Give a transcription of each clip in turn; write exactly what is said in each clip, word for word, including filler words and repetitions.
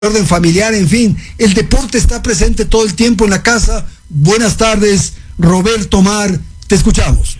orden familiar, en fin, el deporte está presente todo el tiempo en la casa. Buenas tardes, Roberto Mar, te escuchamos.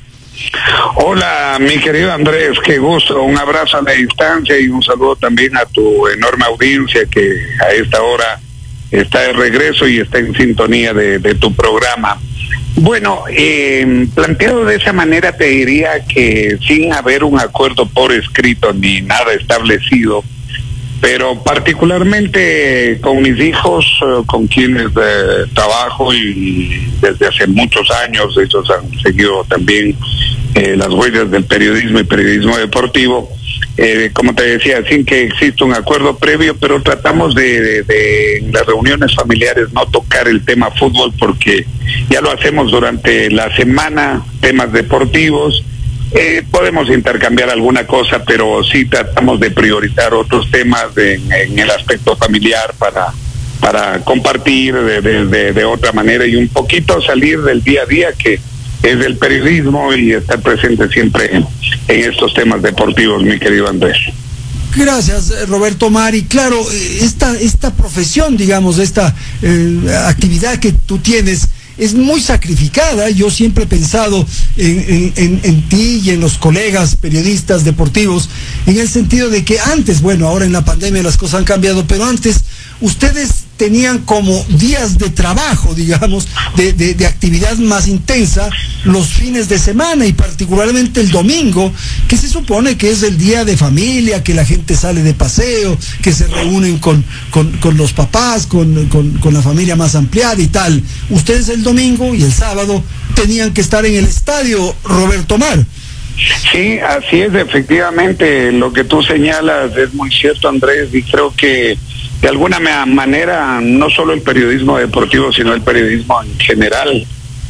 Hola, mi querido Andrés, qué gusto, un abrazo a la distancia y un saludo también a tu enorme audiencia que a esta hora está de regreso y está en sintonía de, de tu programa. Bueno, eh, planteado de esa manera te diría que sin haber un acuerdo por escrito ni nada establecido, pero particularmente con mis hijos, eh, con quienes eh, trabajo y desde hace muchos años, ellos han seguido también eh, las huellas del periodismo y periodismo deportivo, eh, como te decía, sin que exista un acuerdo previo, pero tratamos de, de, de en las reuniones familiares no tocar el tema fútbol porque ya lo hacemos durante la semana, temas deportivos. Eh, podemos intercambiar alguna cosa, pero sí tratamos de priorizar otros temas de, en, en el aspecto familiar para para compartir de, de, de, de otra manera y un poquito salir del día a día que es el periodismo y estar presente siempre en, en estos temas deportivos, mi querido Andrés. Gracias, Roberto Mari. Claro, esta esta profesión, digamos, esta eh, actividad que tú tienes es muy sacrificada. Yo siempre he pensado en, en, en ti y en los colegas periodistas deportivos, en el sentido de que antes, bueno, ahora en la pandemia las cosas han cambiado, pero antes ustedes tenían como días de trabajo, digamos, de, de, de actividad más intensa los fines de semana y particularmente el domingo, que se supone que es el día de familia, que la gente sale de paseo, que se reúnen con, con, con los papás, con, con, con la familia más ampliada y tal. Ustedes el domingo y el sábado tenían que estar en el estadio, Roberto Mar. Sí, así es, efectivamente, lo que tú señalas es muy cierto, Andrés, y creo que de alguna manera, no solo el periodismo deportivo, sino el periodismo en general.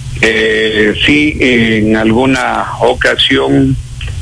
Eh, sí, en alguna ocasión,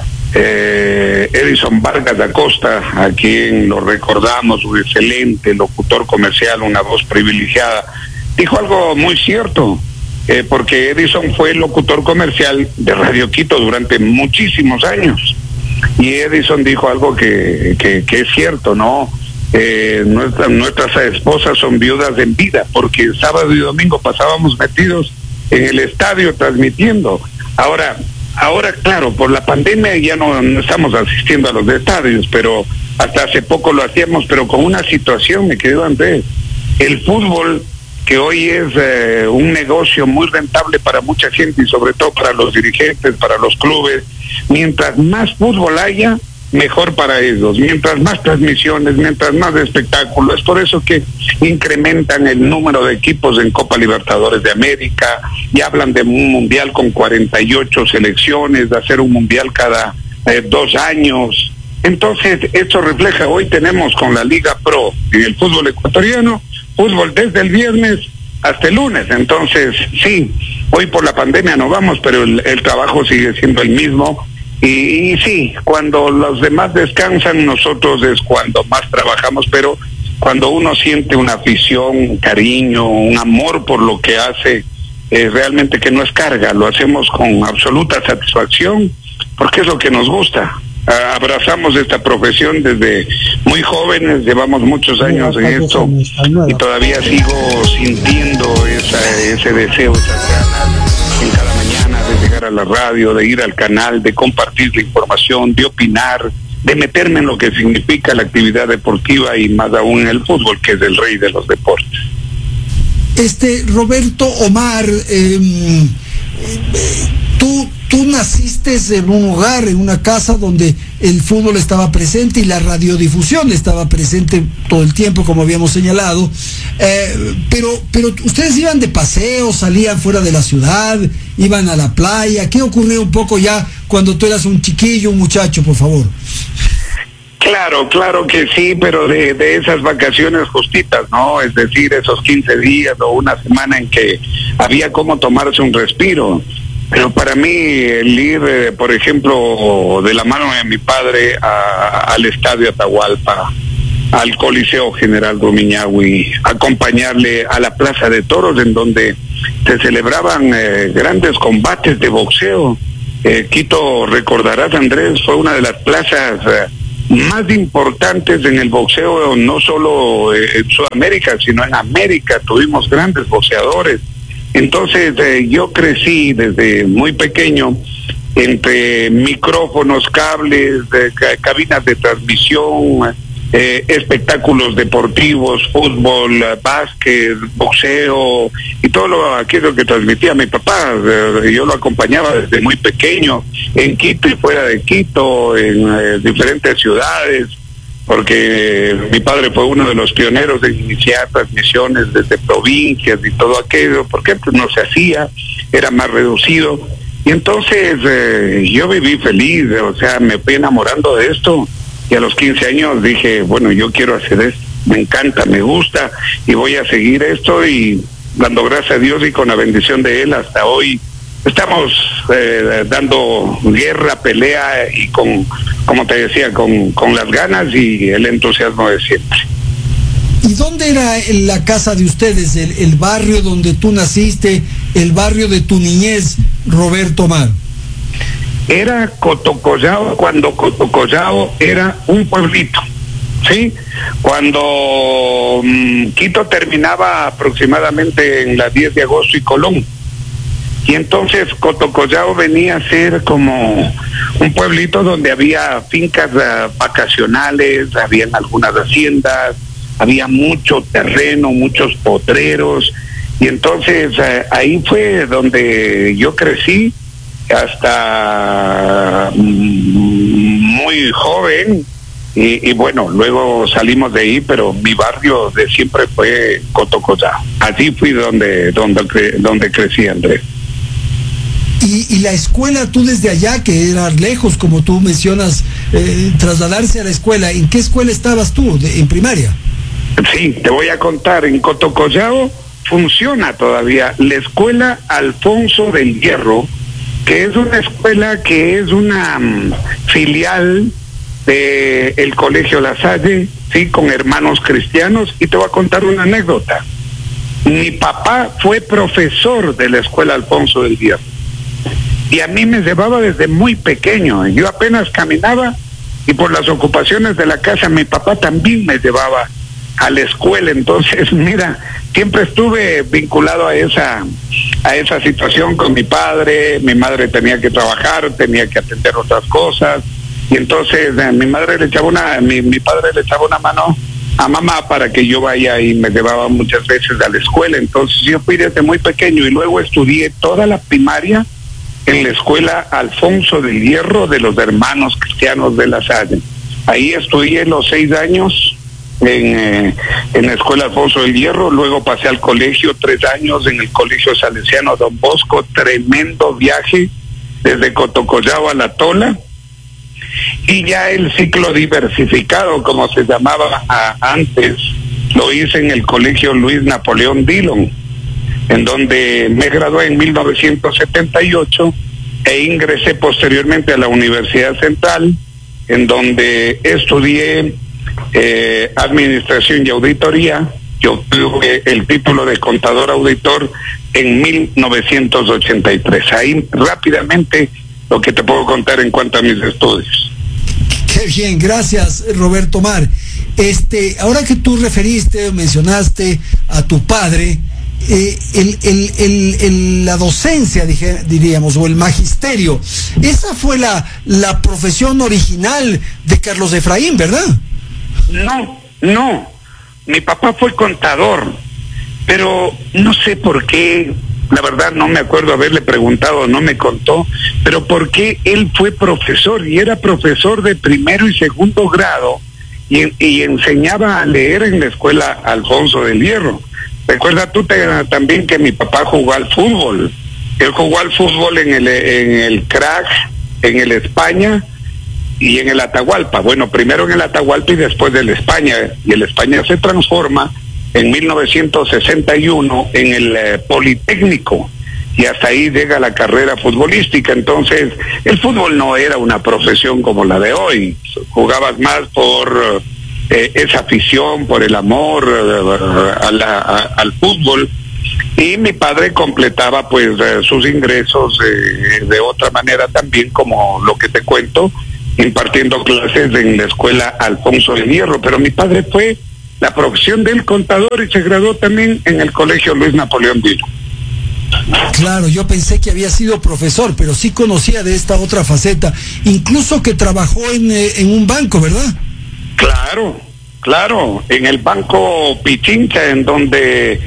eh, Edison Vargas Acosta, a quien lo recordamos, un excelente locutor comercial, una voz privilegiada, dijo algo muy cierto, eh, porque Edison fue locutor comercial de Radio Quito durante muchísimos años. Y Edison dijo algo que, que, que es cierto, ¿no? Eh, nuestra, nuestras esposas son viudas en vida, porque sábado y domingo pasábamos metidos en el estadio transmitiendo. Ahora, ahora claro, por la pandemia ya no, no estamos asistiendo a los estadios, pero hasta hace poco lo hacíamos, pero con una situación, me quedó Andrés, el fútbol, que hoy es eh, un negocio muy rentable para mucha gente y sobre todo para los dirigentes, para los clubes, mientras más fútbol haya, mejor para ellos, mientras más transmisiones, mientras más espectáculos. Es por eso que incrementan el número de equipos en Copa Libertadores de América, y hablan de un mundial con cuarenta y ocho selecciones, de hacer un mundial cada eh, dos años. Entonces, esto refleja, hoy tenemos con la Liga Pro en el fútbol ecuatoriano, fútbol desde el viernes hasta el lunes. Entonces, sí, hoy por la pandemia no vamos, pero el, el trabajo sigue siendo el mismo. Y, y sí, cuando los demás descansan, nosotros es cuando más trabajamos, pero cuando uno siente una afición, un cariño, un amor por lo que hace, eh, realmente que no es carga, lo hacemos con absoluta satisfacción, porque es lo que nos gusta. Ah, abrazamos esta profesión desde muy jóvenes, llevamos muchos años en esto, y todavía sigo sintiendo esa, ese deseo, esas ganas en cada mañana de llegar a la radio, de ir al canal, de compartir la información, de opinar, de meterme en lo que significa la actividad deportiva y más aún en el fútbol, que es el rey de los deportes. Este, Roberto Omar, eh, eh, tú, tú naciste en un hogar, en una casa donde el fútbol estaba presente y la radiodifusión estaba presente todo el tiempo, como habíamos señalado, eh, pero, pero ustedes iban de paseo, salían fuera de la ciudad, iban a la playa. ¿Qué ocurrió un poco ya cuando tú eras un chiquillo, un muchacho, por favor? Claro, claro que sí, pero de, de esas vacaciones justitas, ¿no? Es decir, esos quince días o una semana en que había como tomarse un respiro. Pero para mí el ir, eh, por ejemplo, de la mano de mi padre a, al Estadio Atahualpa, al Coliseo General Rumiñahui, acompañarle a la Plaza de Toros, en donde se celebraban eh, grandes combates de boxeo. Eh, Quito, recordarás, Andrés, fue una de las plazas... Eh, más importantes en el boxeo, no solo en Sudamérica, sino en América. Tuvimos grandes boxeadores. Entonces eh, yo crecí desde muy pequeño entre micrófonos, cables, eh, cabinas de transmisión, eh, espectáculos deportivos, fútbol, básquet, boxeo y todo lo, aquello que transmitía mi papá. Eh, yo lo acompañaba desde muy pequeño en Quito y fuera de Quito, en eh, diferentes ciudades, porque mi padre fue uno de los pioneros de iniciar transmisiones desde provincias y todo aquello, porque pues no se hacía, era más reducido. Y entonces eh, yo viví feliz, o sea, me fui enamorando de esto, y a los quince años dije, bueno, yo quiero hacer esto, me encanta, me gusta, y voy a seguir esto, y dando gracias a Dios y con la bendición de Él, hasta hoy estamos eh, dando guerra, pelea, y con, como te decía, con, con las ganas y el entusiasmo de siempre. ¿Y dónde era la casa de ustedes, el, el barrio donde tú naciste, el barrio de tu niñez, Roberto Omar? Era Cotocollao, cuando Cotocollao era un pueblito, ¿sí? Cuando mmm, Quito terminaba aproximadamente en la diez de agosto y Colón. Y entonces Cotocollao venía a ser como un pueblito donde había fincas uh, vacacionales, habían algunas haciendas, había mucho terreno, muchos potreros, y entonces uh, ahí fue donde yo crecí hasta muy joven, y, y bueno, luego salimos de ahí, pero mi barrio de siempre fue Cotocollao. Allí fui donde, donde, donde crecí, Andrés. Y, y la escuela, tú desde allá, que era lejos, como tú mencionas, eh, trasladarse a la escuela, ¿en qué escuela estabas tú, de, en primaria? Sí, te voy a contar, en Cotocollao funciona todavía la escuela Alfonso del Hierro, que es una escuela que es una um, filial de el Colegio La Salle, sí, con hermanos cristianos, y te voy a contar una anécdota. Mi papá fue profesor de la escuela Alfonso del Hierro, y a mí me llevaba desde muy pequeño. Yo apenas caminaba, y por las ocupaciones de la casa mi papá también me llevaba a la escuela. Entonces, mira, siempre estuve vinculado a esa a esa situación con mi padre. Mi madre tenía que trabajar, tenía que atender otras cosas, y entonces eh, mi madre le echaba una mi, mi padre le echaba una mano a mamá para que yo vaya, y me llevaba muchas veces a la escuela. Entonces yo fui desde muy pequeño, y luego estudié toda la primaria en la escuela Alfonso del Hierro de los hermanos cristianos de La Salle. Ahí estudié los seis años en, eh, en la escuela Alfonso del Hierro. Luego pasé al colegio, tres años en el colegio salesiano Don Bosco, tremendo viaje desde Cotocollao a La Tola, y ya el ciclo diversificado, como se llamaba a, antes, lo hice en el colegio Luis Napoleón Dillon, en donde me gradué en mil novecientos setenta y ocho e ingresé posteriormente a la Universidad Central, en donde estudié eh, Administración y Auditoría. Yo tuve el título de contador auditor en mil novecientos ochenta y tres. Ahí rápidamente lo que te puedo contar en cuanto a mis estudios. Qué bien, gracias, Roberto Omar. Este, ahora que tú referiste, mencionaste a tu padre, eh, el, el, el, el, la docencia, dije, diríamos, o el magisterio, esa fue la, la profesión original de Carlos Efraín, ¿verdad? No, no. Mi papá fue contador, pero no sé por qué. La verdad no me acuerdo haberle preguntado, no me contó, pero por qué él fue profesor, y era profesor de primero y segundo grado, y, y enseñaba a leer en la escuela Alfonso del Hierro. Recuerda tú te, también que mi papá jugó al fútbol. Él jugó al fútbol en el, en el Crack, en el España y en el Atahualpa. Bueno, primero en el Atahualpa y después del España, y el España se transforma en mil novecientos sesenta y uno en el eh, Politécnico, y hasta ahí llega la carrera futbolística. Entonces el fútbol no era una profesión como la de hoy, jugabas más por eh, esa afición, por el amor eh, a la, a, al fútbol, y mi padre completaba pues eh, sus ingresos eh, de otra manera también, como lo que te cuento, impartiendo clases en la escuela Alfonso de Hierro, pero mi padre fue la profesión del contador y se graduó también en el colegio Luis Napoleón Dino. Claro, yo pensé que había sido profesor, pero sí conocía de esta otra faceta, incluso que trabajó en, eh, en un banco, ¿verdad? Claro, claro, en el Banco Pichincha, en donde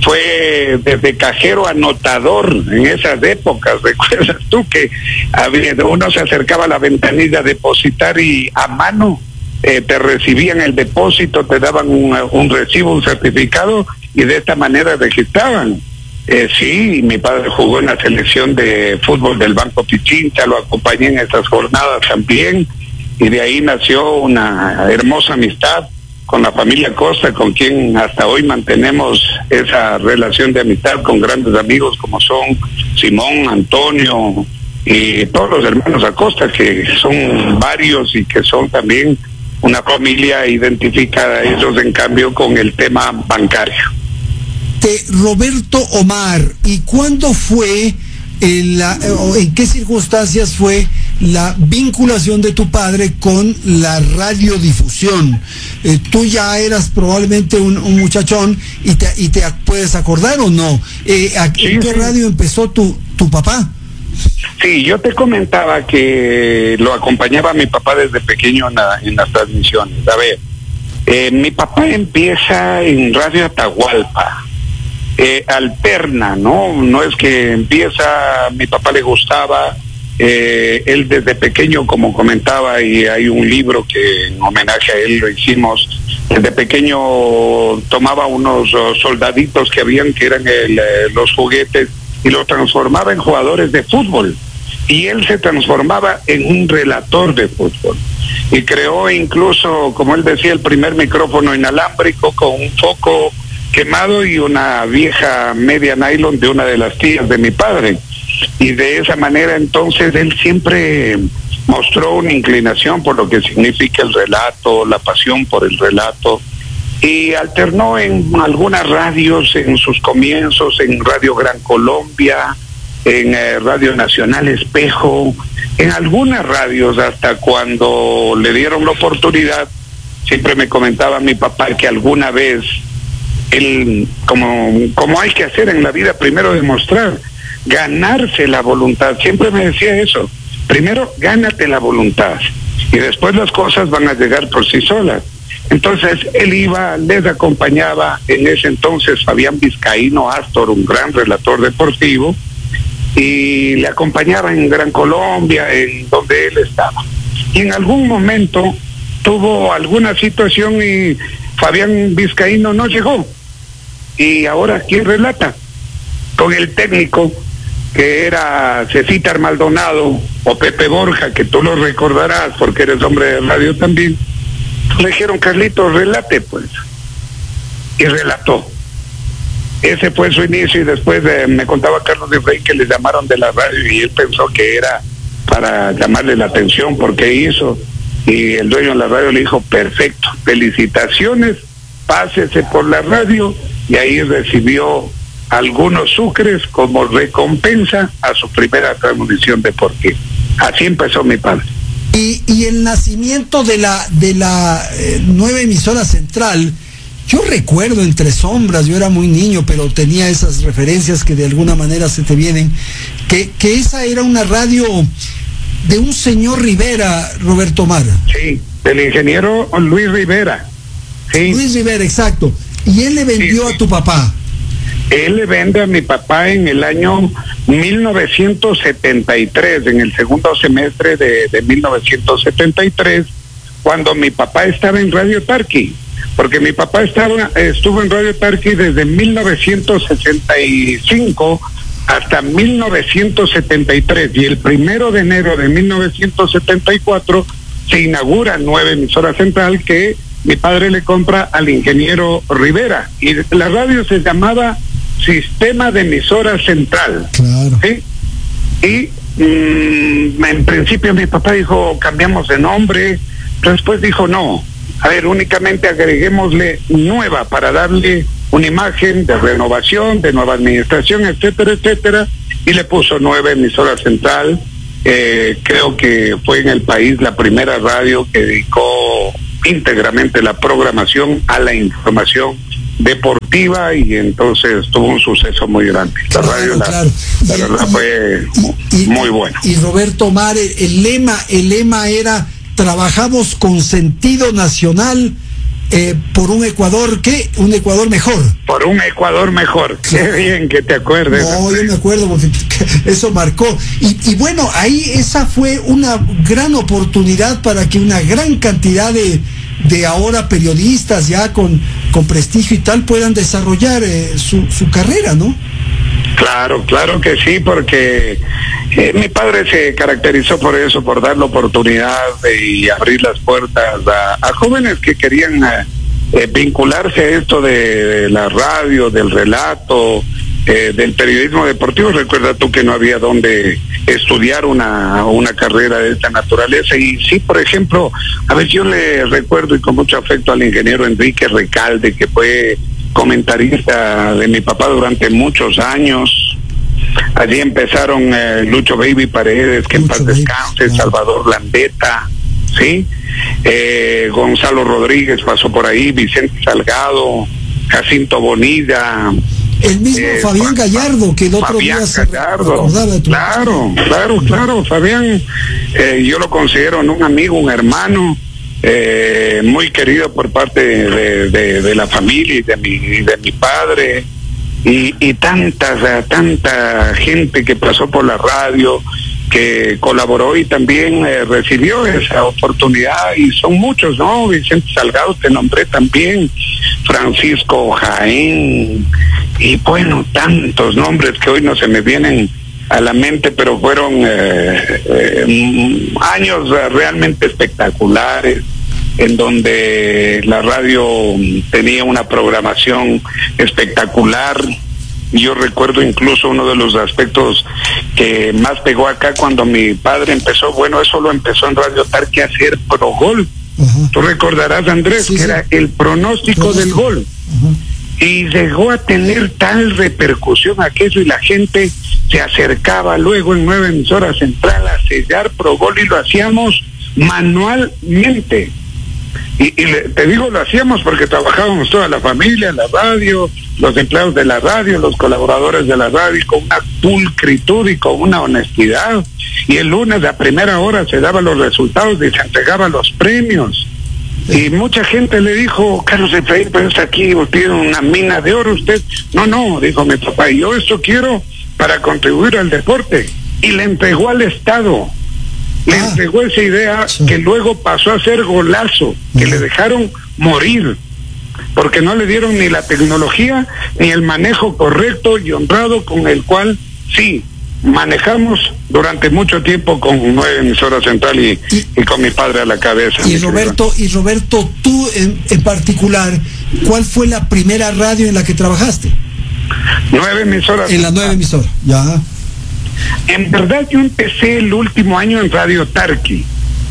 fue desde cajero anotador en esas épocas. ¿Recuerdas tú que había, uno se acercaba a la ventanilla a depositar y a mano eh, te recibían el depósito, te daban un, un recibo, un certificado, y de esta manera registraban? Eh, sí, mi padre jugó en la selección de fútbol del Banco Pichincha, lo acompañé en esas jornadas también, y de ahí nació una hermosa amistad con la familia Costa, con quien hasta hoy mantenemos esa relación de amistad con grandes amigos como son Simón, Antonio y todos los hermanos Acosta, que son varios y que son también una familia identificada, ellos en cambio con el tema bancario. De Roberto Omar, ¿y cuándo fue, en, la, en qué circunstancias fue la vinculación de tu padre con la radiodifusión? Eh, tú ya eras probablemente un, un muchachón y te, y te puedes acordar o no. Eh, ¿a, sí, ¿En qué sí. radio empezó tu, tu papá? Sí, yo te comentaba que lo acompañaba a mi papá desde pequeño en, la, en las transmisiones. A ver, eh, mi papá empieza en Radio Atahualpa. Eh, alterna, ¿no? No es que empieza, a mi papá le gustaba, eh, él desde pequeño, como comentaba, y hay un libro que en homenaje a él lo hicimos, desde pequeño tomaba unos uh, soldaditos que habían, que eran el, eh, los juguetes, y los transformaba en jugadores de fútbol, y él se transformaba en un relator de fútbol, y creó incluso, como él decía, el primer micrófono inalámbrico con un foco quemado y una vieja media nylon de una de las tías de mi padre, y de esa manera entonces él siempre mostró una inclinación por lo que significa el relato, la pasión por el relato, y alternó en algunas radios en sus comienzos, en Radio Gran Colombia, en eh, Radio Nacional Espejo, en algunas radios, hasta cuando le dieron la oportunidad. Siempre me comentaba mi papá que alguna vez él, como, como hay que hacer en la vida, primero demostrar, ganarse la voluntad. Siempre me decía eso, primero gánate la voluntad y después las cosas van a llegar por sí solas. Entonces él iba, les acompañaba, en ese entonces Fabián Vizcaíno Astor, un gran relator deportivo, y le acompañaba en Gran Colombia, en donde él estaba. Y en algún momento tuvo alguna situación y Fabián Vizcaíno no llegó. Y ahora, ¿quién relata? Con el técnico, que era Cecitar Maldonado o Pepe Borja, que tú lo recordarás porque eres hombre de radio también. Le dijeron, Carlitos, relate, pues. Y relató. Ese fue su inicio, y después eh, me contaba Carlos de Frey que le llamaron de la radio y él pensó que era para llamarle la atención porque hizo. Y el dueño de la radio le dijo, perfecto, felicitaciones, pásese por la radio, y ahí recibió algunos sucres como recompensa a su primera transmisión deportiva. Así empezó mi padre. Y, y el nacimiento de la de la eh, nueva emisora central, yo recuerdo entre sombras, yo era muy niño, pero tenía esas referencias que de alguna manera se te vienen, que, que esa era una radio de un señor Rivera, Roberto Omar. Sí, del ingeniero Luis Rivera. Sí. Luis Rivera, exacto. Y él le vendió sí, sí. a tu papá. Él le vende a mi papá en el año mil novecientos setenta y tres, en el segundo semestre de, de mil novecientos setenta y tres, cuando mi papá estaba en Radio Tarqui, porque mi papá estaba estuvo en Radio Tarqui desde mil novecientos sesenta y cinco hasta mil novecientos setenta y tres, y el primero de enero de mil novecientos setenta y cuatro se inaugura nueva emisora central que mi padre le compra al ingeniero Rivera, y la radio se llamaba Sistema de Emisora Central. Claro. ¿Sí? Y mmm, en principio mi papá dijo, cambiamos de nombre, después dijo, no, a ver, únicamente agreguémosle nueva para darle una imagen de renovación, de nueva administración, etcétera, etcétera, y le puso Nueva Emisora Central, eh, creo que fue en el país la primera radio que dedicó íntegramente la programación a la información deportiva, y entonces tuvo un suceso muy grande. La Claro, radio, la, claro. la Y- verdad y- fue y- y- muy buena. Y Roberto Omar, el, el lema, el lema era: trabajamos con sentido nacional eh, por un Ecuador, ¿qué? Un Ecuador mejor. Por un Ecuador mejor. Qué bien que te acuerdes. No, yo me acuerdo porque eso marcó. Y, y bueno, ahí esa fue una gran oportunidad para que una gran cantidad de, de ahora periodistas ya con, con prestigio y tal puedan desarrollar eh, su, su carrera, ¿no? Claro, claro que sí, porque eh, mi padre se caracterizó por eso, por dar la oportunidad de, y abrir las puertas a, a jóvenes que querían eh, eh, vincularse a esto de, de la radio, del relato, eh, del periodismo deportivo. Recuerda tú que no había donde estudiar una, una carrera de esta naturaleza. Y sí, por ejemplo, a ver, yo le recuerdo y con mucho afecto al ingeniero Enrique Recalde, que fue comentarista de mi papá durante muchos años. Allí empezaron eh, Lucho Baby Paredes, que Lucho en paz Baby, descanse, claro. Salvador Landeta, ¿sí? Eh, Gonzalo Rodríguez pasó por ahí, Vicente Salgado, Jacinto Bonilla. El mismo Eh, Fabián Fa- Gallardo, que el otro Fabián día se Gallardo, recordaba de tu... claro, claro, claro, Fabián, eh, yo lo considero un amigo, un hermano, eh, muy querido por parte de, de, de la familia y de mi, de mi padre, y, y tanta, tanta gente que pasó por la radio, que colaboró y también eh, recibió esa oportunidad, y son muchos, ¿no? Vicente Salgado te nombré también, Francisco Jaén, y bueno, tantos nombres que hoy no se me vienen a la mente, pero fueron eh, eh, años realmente espectaculares, en donde la radio tenía una programación espectacular. Yo recuerdo incluso uno de los aspectos que más pegó acá cuando mi padre empezó, bueno, eso lo empezó en Radio Tarqui a hacer pro gol. Ajá. Tú recordarás, Andrés, Sí, que sí. era el pronóstico, Pronóstico. del gol. Ajá. Y llegó a tener tal repercusión aquello, y la gente se acercaba luego en nueve emisoras central a sellar pro gol, y lo hacíamos manualmente. Y, y le, te digo, lo hacíamos porque trabajábamos toda la familia, la radio, los empleados de la radio, los colaboradores de la radio, con una pulcritud y con una honestidad. Y el lunes a primera hora se daban los resultados y se entregaban los premios. Y mucha gente le dijo: Carlos Efraín, pues aquí tiene una mina de oro usted. No, no, dijo mi papá, yo esto quiero para contribuir al deporte. Y le entregó al Estado. Le Ah. entregó esa idea, Sí. que luego pasó a ser golazo, que le dejaron morir, porque no le dieron ni la tecnología ni el manejo correcto y honrado con el cual sí manejamos durante mucho tiempo con nueve emisoras central y, Y- y con mi padre a la cabeza. Y mi Roberto, y Roberto, tú en, en particular, ¿cuál fue la primera radio en la que trabajaste? querido. Nueve emisoras. En la nueva emisora. Ya. En verdad yo empecé el último año en Radio Tarqui.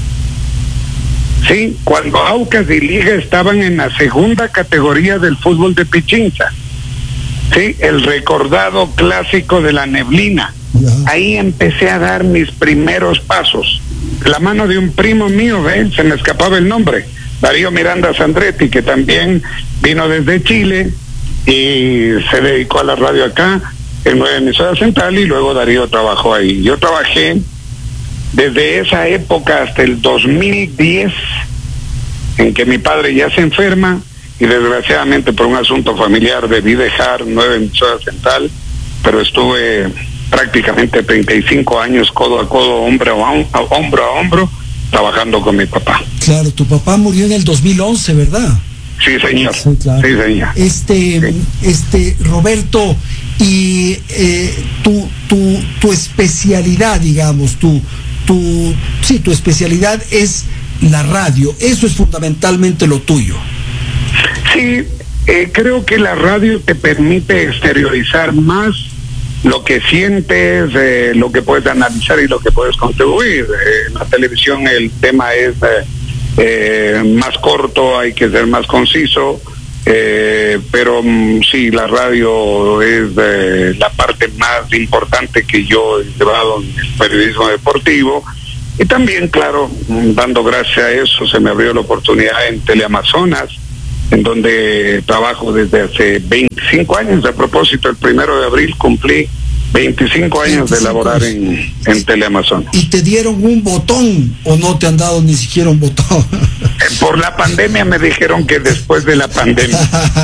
Sí, cuando Aucas y Liga estaban en la segunda categoría del fútbol de Pichincha. Sí, el recordado clásico de la neblina. Ya. Ahí empecé a dar mis primeros pasos. La mano de un primo mío, ¿ves? Se me escapaba el nombre. Darío Miranda Sandretti, que también vino desde Chile y se dedicó a la radio acá en nueva emisora central, y luego Darío trabajó ahí. Yo trabajé desde esa época hasta el dos mil diez, en que mi padre ya se enferma, y desgraciadamente por un asunto familiar debí dejar nueva emisora central, pero estuve prácticamente treinta y cinco años codo a codo, hombro a, hom- a hombro a hombro, trabajando con mi papá. Claro, tu papá murió en el dos mil once, ¿verdad? Sí, señor. Sí, claro. Sí, señor. Este, Sí. este, Roberto, y eh, tu, tu, tu especialidad, digamos, tu, tu, sí, tu especialidad es la radio. Eso es fundamentalmente lo tuyo. Sí, eh, creo que la radio te permite exteriorizar más lo que sientes, eh, lo que puedes analizar y lo que puedes contribuir. Eh, en la televisión el tema es eh, eh, más corto, hay que ser más conciso. Eh, pero mm, sí, la radio es eh, la parte más importante que yo he llevado en el periodismo deportivo. Y también, claro, dando gracias a eso, se me abrió la oportunidad en Teleamazonas, en donde trabajo desde hace veinticinco años. A propósito, el primero de abril cumplí veinticinco años de laborar en, en Teleamazonas. ¿Y te dieron un botón o no te han dado ni siquiera un botón? Por la pandemia me dijeron que después de la pandemia.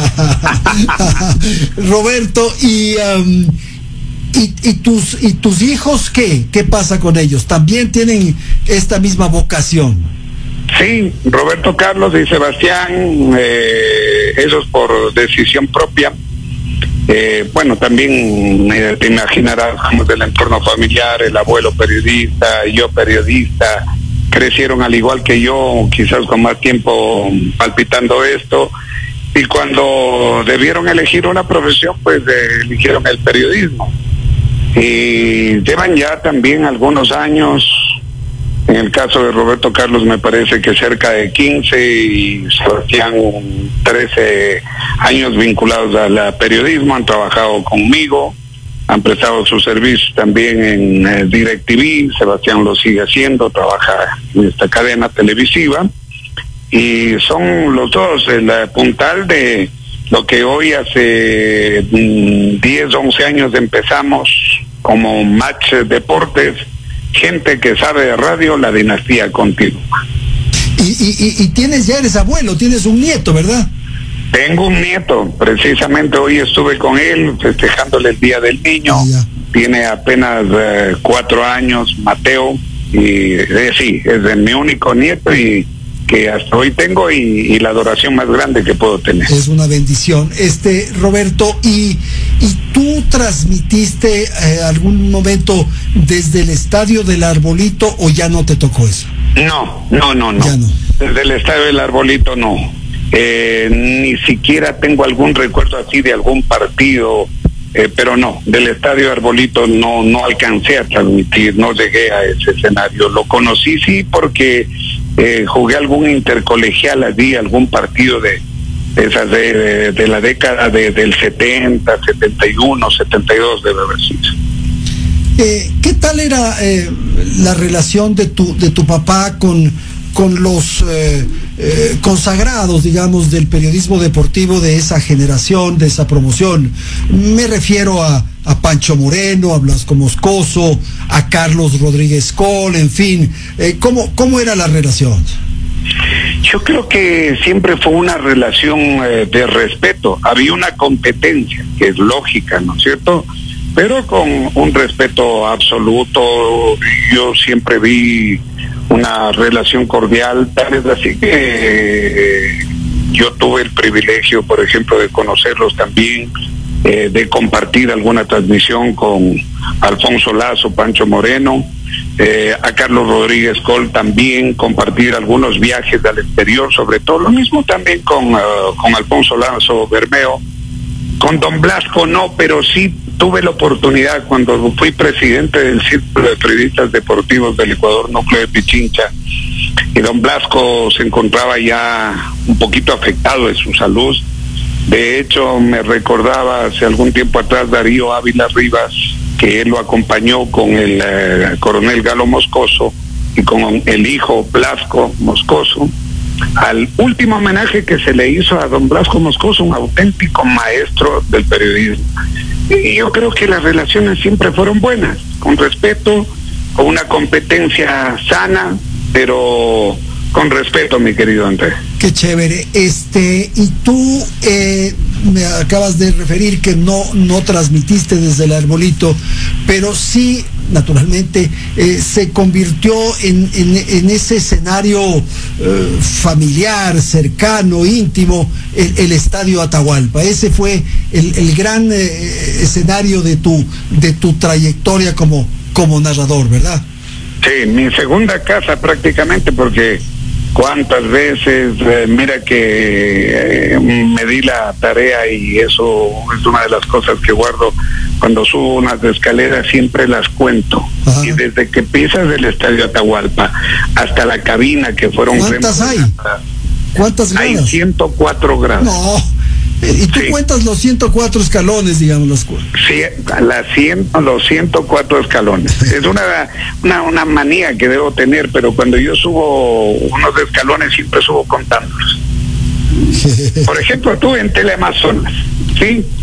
Roberto, y, um, y, y, tus, ¿y tus hijos qué? ¿Qué pasa con ellos? ¿También tienen esta misma vocación? Sí, Roberto Carlos y Sebastián, eh, ellos por decisión propia. Eh, bueno, también eh, te imaginarás, como del entorno familiar, el abuelo periodista, yo periodista, crecieron al igual que yo, quizás con más tiempo palpitando esto, y cuando debieron elegir una profesión, pues eh, eligieron el periodismo. Y llevan ya también algunos años, en el caso de Roberto Carlos me parece que cerca de quince y Sebastián trece años vinculados al periodismo, han trabajado conmigo, han prestado sus servicios también en eh, DirecTV. Sebastián lo sigue haciendo, trabaja en esta cadena televisiva, y son los dos el puntal de lo que hoy hace mm, diez, once años empezamos como Match Deportes, gente que sabe de radio, la dinastía continua. Y, y, y tienes, ya eres abuelo, tienes un nieto, ¿verdad? Tengo un nieto, precisamente hoy estuve con él festejándole el Día del Niño. Ah, tiene apenas eh, cuatro años, Mateo, y eh, sí, es de mi único nieto y que hasta hoy tengo, y, y la adoración más grande que puedo tener. Es una bendición. Este, Roberto, ¿y, y tú transmitiste eh, algún momento desde el Estadio del Arbolito o ya no te tocó eso? No, no, no, no. Ya no. Desde el Estadio del Arbolito no. Eh, ni siquiera tengo algún recuerdo así de algún partido, eh, pero no, del Estadio Arbolito no, no alcancé a transmitir, no llegué a ese escenario. Lo conocí sí porque eh, jugué algún intercolegial allí, algún partido de, de esas de, de, de la década de, del setenta, setenta y uno, setenta y dos debe haber sido. Eh, ¿Qué tal era eh, la relación de tu, de tu papá con, con los eh, eh, consagrados, digamos, del periodismo deportivo de esa generación, de esa promoción? Me refiero a, a Pancho Moreno, a Blasco Moscoso, a Carlos Rodríguez Col, en fin. Eh, ¿cómo, ¿Cómo era la relación? Yo creo que siempre fue una relación eh, de respeto. Había una competencia, que es lógica, ¿no es cierto?, pero con un respeto absoluto. Yo siempre vi una relación cordial, tal es así que eh, yo tuve el privilegio, por ejemplo, de conocerlos también, eh, de compartir alguna transmisión con Alfonso Lazo, Pancho Moreno, eh, a Carlos Rodríguez Col también, compartir algunos viajes al exterior, sobre todo lo mismo también con, uh, con Alfonso Lazo Bermeo. Con don Blasco no, pero sí tuve la oportunidad cuando fui presidente del Círculo de Periodistas Deportivos del Ecuador, núcleo de Pichincha, y don Blasco se encontraba ya un poquito afectado de su salud. De hecho, me recordaba hace algún tiempo atrás Darío Ávila Rivas, que él lo acompañó con el eh, coronel Galo Moscoso y con el hijo Blasco Moscoso, al último homenaje que se le hizo a don Blasco Moscoso, un auténtico maestro del periodismo. Y yo creo que las relaciones siempre fueron buenas, con respeto, con una competencia sana, pero con respeto, mi querido Andrés. Qué chévere. Este, y tú eh, me acabas de referir que no, no transmitiste desde el Arbolito, pero sí, naturalmente, eh, se convirtió en, en, en ese escenario eh, familiar, cercano, íntimo, el, el Estadio Atahualpa. Ese fue el, el gran eh, escenario de tu, de tu trayectoria como, como narrador, ¿verdad? Sí, mi segunda casa prácticamente, porque cuántas veces, eh, mira que eh, me di la tarea, y eso es una de las cosas que guardo cuando subo unas escaleras, siempre las cuento. Ajá. Y desde que pisas del Estadio Atahualpa hasta la cabina, que fueron... ¿Cuántas hay? ¿Cuántas gradas? Hay ciento cuatro gradas. No, Y tú sí. cuentas los ciento cuatro escalones, digamos, los Sí, a las cien, los ciento cuatro escalones. Es una, una una manía que debo tener, pero cuando yo subo unos escalones siempre subo contándolos. Por ejemplo, tú en Teleamazonas, ¿sí?